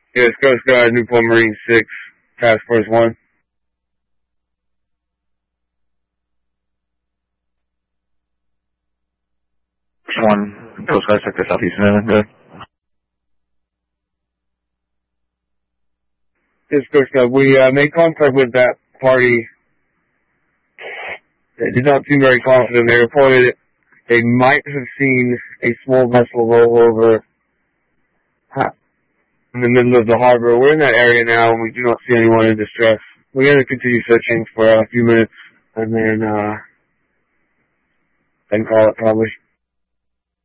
Yes, Coast Guard, Newport Marine 6, Task Force 1. One, Coast Guard Sector Southeast Good. Yes, Coast Guard. We made contact with that party. They did not seem very confident. They reported they might have seen a small vessel roll over in the middle of the harbor. We're in that area now, and we do not see anyone in distress. We're going to continue searching for a few minutes, and then call it probably.